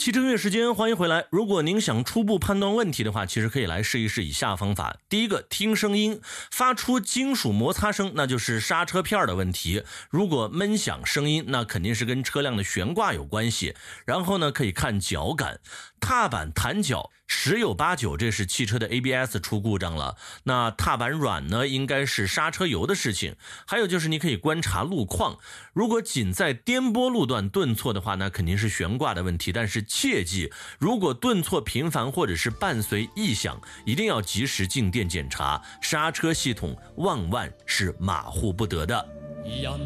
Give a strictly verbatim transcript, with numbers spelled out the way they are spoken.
汽车音乐时间，欢迎回来。如果您想初步判断问题的话，其实可以来试一试以下方法。第一个，听声音，发出金属摩擦声，那就是刹车片的问题。如果闷响声音，那肯定是跟车辆的悬挂有关系。然后呢，可以看脚感，踏板弹脚，十有八九这是汽车的 A B S 出故障了。那踏板软呢，应该是刹车油的事情。还有就是你可以观察路况，如果仅在颠簸路段顿挫的话，那肯定是悬挂的问题。但是切记，如果顿挫频繁或者是伴随异响，一定要及时进店检查，刹车系统万万是马虎不得的。